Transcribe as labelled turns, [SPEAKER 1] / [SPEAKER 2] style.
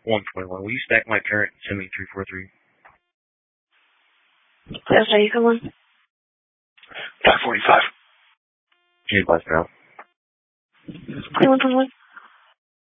[SPEAKER 1] 121. Will you stack my parent and send me 343?
[SPEAKER 2] That's how you come on?
[SPEAKER 3] 545.
[SPEAKER 1] Change blast now.
[SPEAKER 2] 2121.